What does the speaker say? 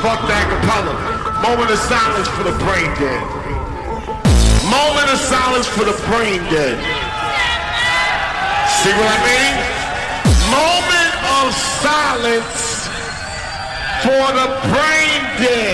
Fuck the acapella. Moment of silence for the brain dead. Moment of silence for the brain dead. See what I mean? Moment of silence for the brain dead.